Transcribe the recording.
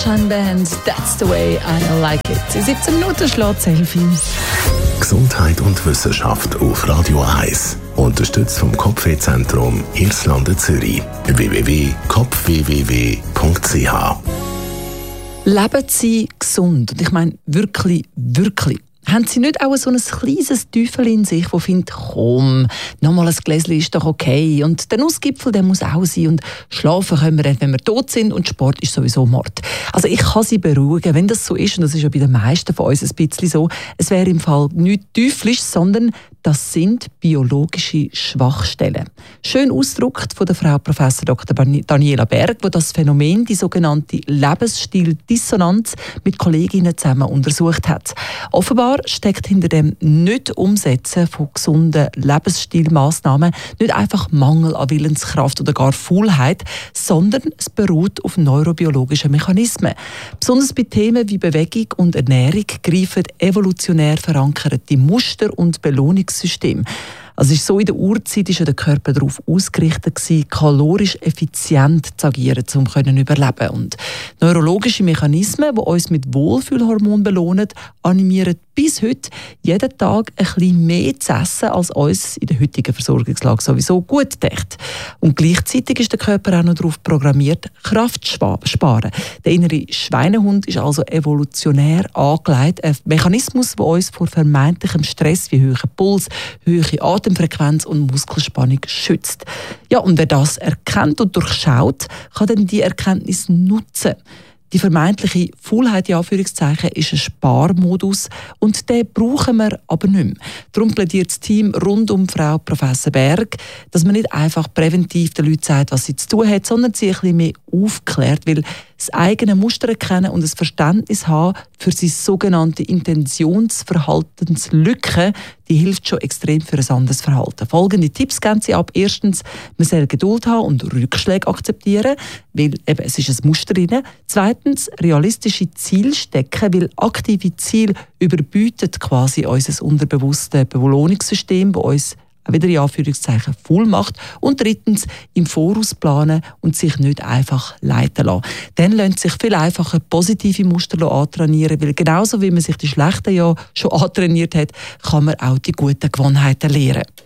Band, That's the way I like it. In 17 Minuten schlägt Selfie. Gesundheit und Wissenschaft auf Radio 1. Unterstützt vom Kopfwehzentrum Irlande Zürich. www.kopfwww.ch. Leben Sie gesund. Und ich meine wirklich, wirklich. Haben Sie nicht auch so ein kleines Teufel in sich, das findet, komm, nochmal ein Gläschen ist doch okay. Und der Nussgipfel, der muss auch sein. Und schlafen können wir, wenn wir tot sind. Und Sport ist sowieso Mord. Also ich kann Sie beruhigen, wenn das so ist, und das ist ja bei den meisten von uns ein bisschen so, es wäre im Fall nichts Teuflisches, sondern das sind biologische Schwachstellen. Schön ausgedrückt von der Frau Prof. Dr. Daniela Berg, die das Phänomen, die sogenannte Lebensstil-Dissonanz, mit Kolleginnen zusammen untersucht hat. Offenbar steckt hinter dem Nicht-Umsetzen von gesunden Lebensstilmaßnahmen nicht einfach Mangel an Willenskraft oder gar Faulheit, sondern es beruht auf neurobiologischen Mechanismen. Besonders bei Themen wie Bewegung und Ernährung greifen evolutionär verankerte Muster und Belohnungssysteme. Also ist so, in der Urzeit war der Körper darauf ausgerichtet, kalorisch effizient zu agieren, um zu überleben. Und neurologische Mechanismen, die uns mit Wohlfühlhormonen belohnen, animieren bis heute jeden Tag ein bisschen mehr zu essen, als uns in der heutigen Versorgungslage sowieso gut denkt. Und gleichzeitig ist der Körper auch noch darauf programmiert, Kraft zu sparen. Der innere Schweinehund ist also evolutionär angelegt, ein Mechanismus, der uns vor vermeintlichem Stress wie hoher Puls, hohe Atemfrequenz und Muskelspannung schützt. Ja, und wer das erkennt und durchschaut, kann dann die Erkenntnis nutzen. Die vermeintliche Faulheit in Anführungszeichen ist ein Sparmodus und den brauchen wir aber nicht mehr. Darum plädiert das Team rund um Frau Prof. Berg, dass man nicht einfach präventiv den Leuten sagt, was sie zu tun hat, sondern sie ein bisschen mehr aufklärt, weil das eigene Muster erkennen und ein Verständnis haben für seine sogenannte Intentionsverhaltenslücke, die hilft schon extrem für ein anderes Verhalten. Folgende Tipps geben sie ab. Erstens, man soll Geduld haben und Rückschläge akzeptieren, weil eben, es ist ein Muster drin. Zweitens, realistische Ziele stecken, weil aktive Ziele überbieten quasi unser unterbewusstes Belohnungssystem, das uns wieder in Anführungszeichen faul macht. Und drittens, im Voraus planen und sich nicht einfach leiten lassen. Dann lassen sich viel einfacher positive Muster antrainieren, weil genauso wie man sich die schlechten ja schon antrainiert hat, kann man auch die guten Gewohnheiten lernen.